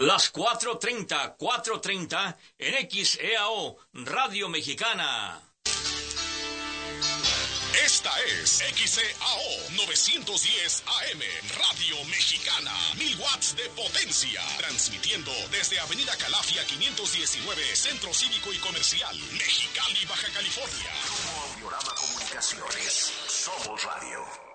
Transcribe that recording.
Las 4:30 en XEAO, Radio Mexicana. Esta es XEAO 910 AM, Radio Mexicana, 1000 watts de potencia, transmitiendo desde Avenida Calafia 519, Centro Cívico y Comercial, Mexicali, Baja California. Grupo Audiorama Comunicaciones, somos radio.